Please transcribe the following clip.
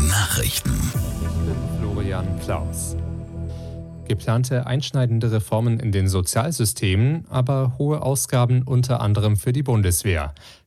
Nachrichten. Ich bin Florian Klaus. Geplante einschneidende Reformen in den Sozialsystemen, aber hohe Ausgaben unter anderem für die Bundeswehr.